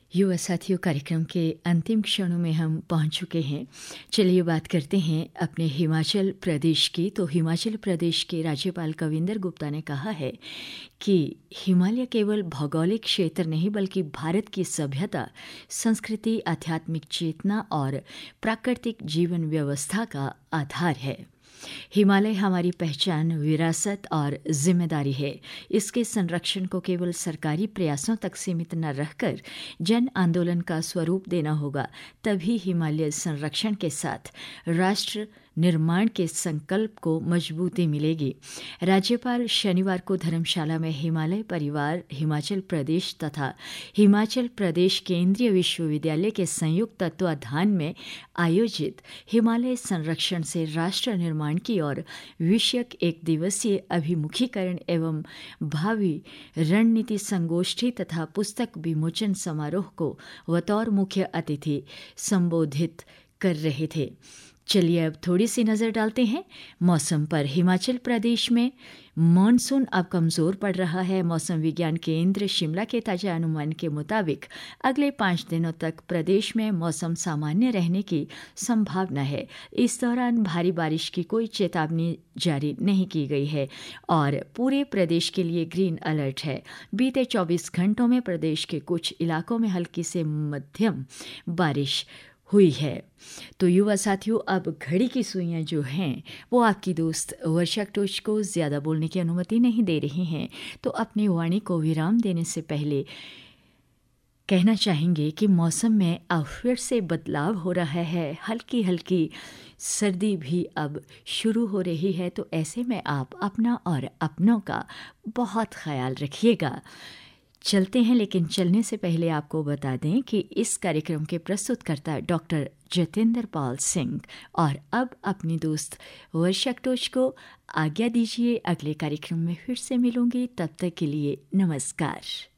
युवा साथियों, कार्यक्रम के अंतिम क्षणों में हम पहुंच चुके हैं। चलिए बात करते हैं अपने हिमाचल प्रदेश की। तो हिमाचल प्रदेश के राज्यपाल कविंदर गुप्ता ने कहा है कि हिमालय केवल भौगोलिक क्षेत्र नहीं बल्कि भारत की सभ्यता, संस्कृति, आध्यात्मिक चेतना और प्राकृतिक जीवन व्यवस्था का आधार है। हिमालय हमारी पहचान, विरासत और जिम्मेदारी है। इसके संरक्षण को केवल सरकारी प्रयासों तक सीमित न रहकर जन आंदोलन का स्वरूप देना होगा। तभी हिमालय संरक्षण के साथ राष्ट्र निर्माण के संकल्प को मजबूती मिलेगी। राज्यपाल शनिवार को धर्मशाला में हिमालय परिवार हिमाचल प्रदेश तथा हिमाचल प्रदेश केंद्रीय विश्वविद्यालय के संयुक्त तत्वाधान में आयोजित हिमालय संरक्षण से राष्ट्र निर्माण की ओर विषयक एक दिवसीय अभिमुखीकरण एवं भावी रणनीति संगोष्ठी तथा पुस्तक विमोचन समारोह को बतौर मुख्य अतिथि संबोधित कर रहे थे। चलिए अब थोड़ी सी नज़र डालते हैं मौसम पर। हिमाचल प्रदेश में मानसून अब कमज़ोर पड़ रहा है। मौसम विज्ञान केंद्र शिमला के ताज़ा अनुमान के मुताबिक अगले 5 दिनों तक प्रदेश में मौसम सामान्य रहने की संभावना है। इस दौरान भारी बारिश की कोई चेतावनी जारी नहीं की गई है और पूरे प्रदेश के लिए ग्रीन अलर्ट है। बीते 24 घंटों में प्रदेश के कुछ इलाकों में हल्की से मध्यम बारिश हुई है। तो युवा साथियों, अब घड़ी की सुइयां जो हैं वो आपकी दोस्त वर्षा टोच को ज़्यादा बोलने की अनुमति नहीं दे रही हैं। तो अपनी वाणी को विराम देने से पहले कहना चाहेंगे कि मौसम में अब फिर से बदलाव हो रहा है। हल्की हल्की सर्दी भी अब शुरू हो रही है। तो ऐसे में आप अपना और अपनों का बहुत ख्याल रखिएगा। चलते हैं, लेकिन चलने से पहले आपको बता दें कि इस कार्यक्रम के प्रस्तुतकर्ता डॉक्टर जतेंद्र पाल सिंह। और अब अपनी दोस्त वर्षा टोच को आज्ञा दीजिए। अगले कार्यक्रम में फिर से मिलूंगी, तब तक के लिए नमस्कार।